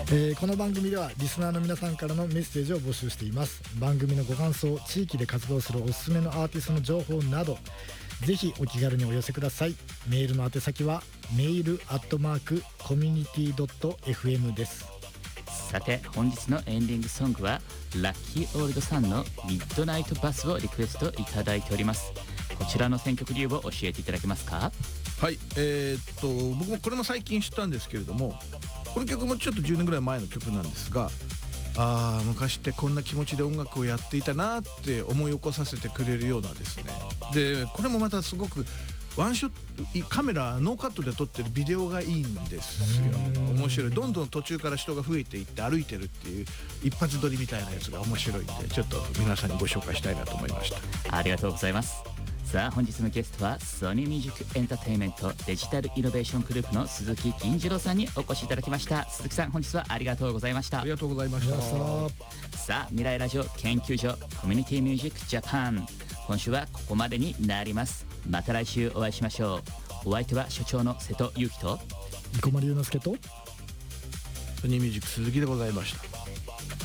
この番組ではリスナーの皆さんからのメッセージを募集しています。番組のご感想、地域で活動するおすすめのアーティストの情報など、ぜひお気軽にお寄せください。メールの宛先はmail@community.fm です。 さて本日のエンディングソングはラッキーオールドさんのミッドナイトバスをリクエストいただいております。こちらの選曲理由を教えていただけますか？ はい、僕もこれも最近知ったんですけれども、この曲もちょっと10年ぐらい前の曲なんですが、昔ってこんな気持ちで音楽をやっていたなって思い起こさせてくれるようなですね。でこれもまたすごくワンショットカメラノーカットで撮ってるビデオがいいんですよ。面白い。どんどん途中から人が増えていって歩いてるっていう一発撮りみたいなやつが面白いんで、ちょっと皆さんにご紹介したいなと思いました。 ありがとうございます。さあ本日のゲストはソニーミュージックエンターテインメントデジタルイノベーショングループの鈴木銀次郎さんにお越しいただきました。鈴木さん本日はありがとうございました。 ありがとうございました。 さあ未来ラジオ研究所コミュニティミュージックジャパン、今週はここまでになります。また来週お会いしましょう。お相手は所長の瀬戸裕樹と生駒龍之介とソニーミュージック鈴木でございました。